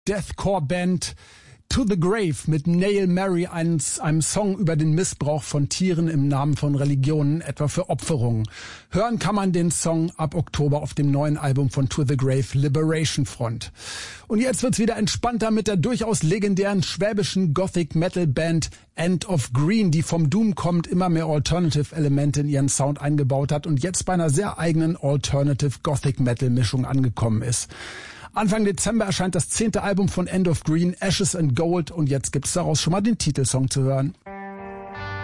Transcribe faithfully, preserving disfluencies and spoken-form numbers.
Deathcore-Band To the Grave mit Nail Mary, einem, einem Song über den Missbrauch von Tieren im Namen von Religionen, etwa für Opferungen. Hören kann man den Song ab Oktober auf dem neuen Album von To the Grave, Liberation Front. Und jetzt wird's wieder entspannter mit der durchaus legendären schwäbischen Gothic-Metal-Band End of Green, die vom Doom kommt, immer mehr Alternative-Elemente in ihren Sound eingebaut hat und jetzt bei einer sehr eigenen Alternative-Gothic-Metal-Mischung angekommen ist. Anfang Dezember erscheint das zehnte Album von End of Green, Ashes and Gold, und jetzt gibt's daraus schon mal den Titelsong zu hören.